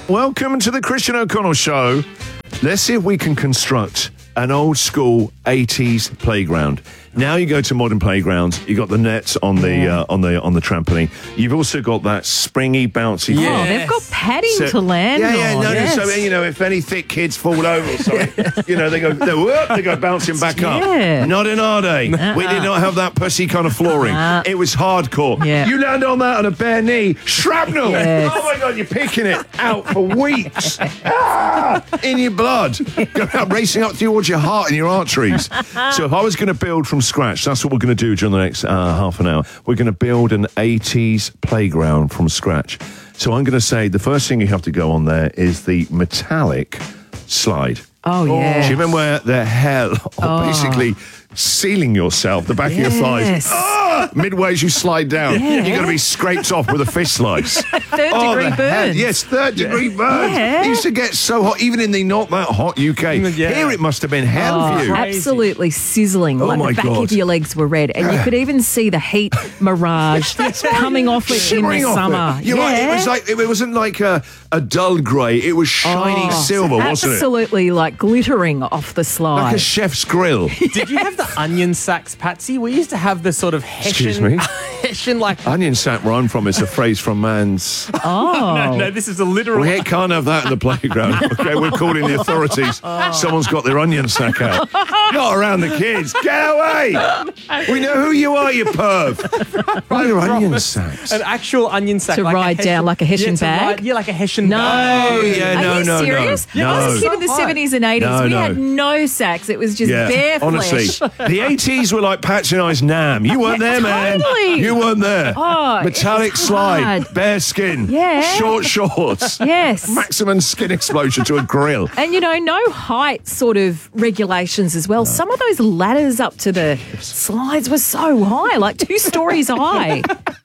Welcome to the Christian O'Connell Show. Let's see if we can construct an old school 80s playground. Now you go to modern playgrounds, you got the nets on the on the trampoline. You've also got that springy, bouncy. Oh, they've got padding to land on. No. So if any thick kids fall over or something, they go bouncing back up. Not in our day. We did not have that pussy kind of flooring. It was hardcore. Yeah. You land on that on a bare knee, shrapnel. Yes. Oh my God, you're picking it out for weeks. In your blood, go out racing up towards your heart and your arteries. So if I was going to build from scratch, that's what we're going to do during the next half an hour. We're going to build an 80s playground from scratch. So I'm going to say the first thing you have to go on there is the metallic slide. Oh, yeah. Do you remember where the hell basically sealing yourself, the back of your thighs? Midway as you slide down, you're going to be scraped off with a fish slice. Third-degree burns. Yes, third-degree burns. Yeah. It used to get so hot, even in the not that hot UK. Here it must have been hell for you. Absolutely sizzling. Oh, Like my the back God. of your legs were red. And you could even see the heat mirage coming off it in Shimmering the off summer. it. You're right. It wasn't like a dull grey. It was shiny silver, wasn't it? Absolutely, like glittering off the slide. Like a chef's grill. Did you have the onion sacks, Patsy? We used to have the sort of Hessian... Excuse me? Hessian, like... Onion sack, where I'm from, is a phrase from man's... No, this is a literal... We can't have that in the playground. Okay, we're calling the authorities. Someone's got their onion sack out. Not around the kids. Get away! We know who you are, you perv. Right, your onion sacks. An actual onion sack. To like ride down like a Hessian bag? Like a Hessian No. bag. Oh, yeah, Are you serious? no. I was a kid in the 70s and 80s. We had no sacks. It was just bare honestly, flesh. the 80s were like Patsy and I's Nam. You weren't there, man. Totally. You weren't there. Oh, Metallic it's slide, hard. bare skin, Yeah. short shorts, Yes. maximum skin exposure to a grill. And, no height sort of regulations as well. Some of those ladders up to the slides were so high, like 2 stories high.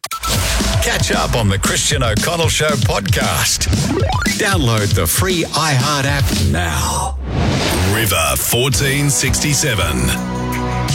Catch up on the Christian O'Connell Show podcast. Download the free iHeart app now. River 1467.